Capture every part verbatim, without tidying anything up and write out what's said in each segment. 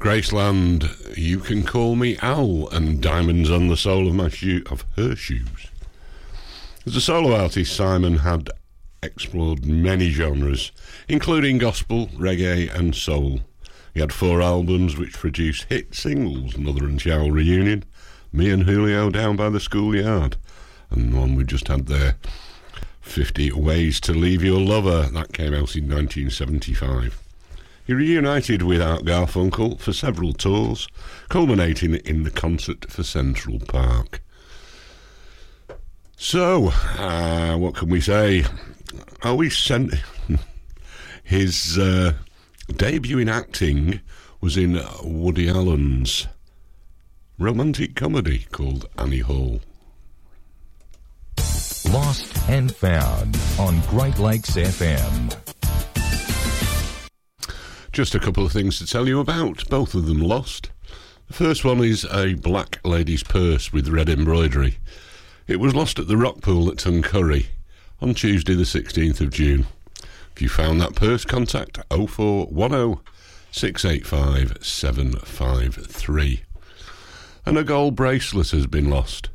Graceland, You Can Call Me Al, and Diamonds on the Sole of My Shoe of Her Shoes. As a solo artist, Simon had explored many genres, including gospel, reggae and soul. He had four albums which produced hit singles: Mother and Child Reunion, Me and Julio Down by the Schoolyard, and the one we just had there, fifty Ways to Leave Your Lover, that came out in nineteen seventy-five. He reunited with Art Garfunkel for several tours, culminating in the concert for Central Park. So, uh, what can we say? Oh, he sent his uh, debut in acting was in Woody Allen's romantic comedy called Annie Hall. Lost and Found on Great Lakes F M. Just a couple of things to tell you about, both of them lost. The first one is a black lady's purse with red embroidery. It was lost at the Rock Pool at Tuncurry on Tuesday the sixteenth of June. If you found that purse, contact oh four one oh, six eight five, seven five three. And a gold bracelet has been lost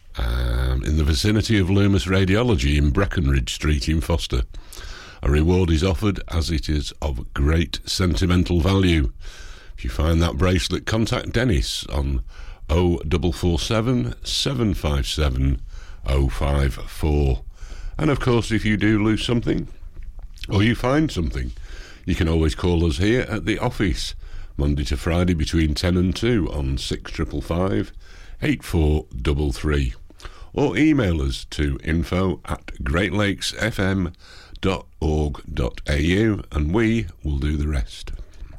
um, in the vicinity of Loomis Radiology in Breckenridge Street in Foster. A reward is offered as it is of great sentimental value. If you find that bracelet, contact Dennis on oh four four seven, seven five seven, oh five four. And of course, if you do lose something or you find something, you can always call us here at the office Monday to Friday between ten and two on six five five, eight four three three, or email us to info at great lakes f m dot org dot a u and we will do the rest.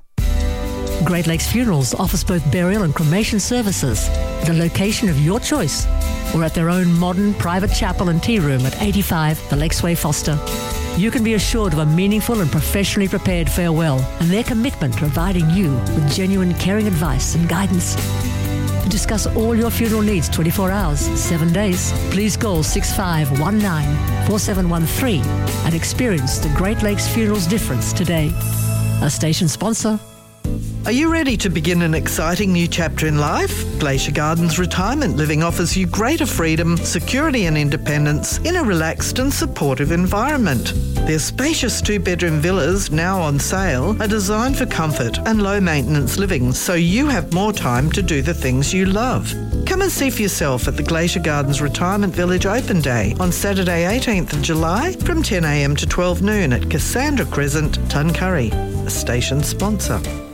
Great Lakes Funerals offers both burial and cremation services at the location of your choice or at their own modern private chapel and tea room at eighty-five The Lakesway, Foster. You can be assured of a meaningful and professionally prepared farewell and their commitment to providing you with genuine caring advice and guidance. To discuss all your funeral needs twenty-four hours, seven days, please call six five one nine, four seven one three and experience the Great Lakes Funerals difference today. A station sponsor. Are you ready to begin an exciting new chapter in life? Glacier Gardens Retirement Living offers you greater freedom, security and independence in a relaxed and supportive environment. Their spacious two-bedroom villas, now on sale, are designed for comfort and low-maintenance living, so you have more time to do the things you love. Come and see for yourself at the Glacier Gardens Retirement Village Open Day on Saturday eighteenth of July from ten a m to twelve noon at Cassandra Crescent, Tuncurry, a station sponsor.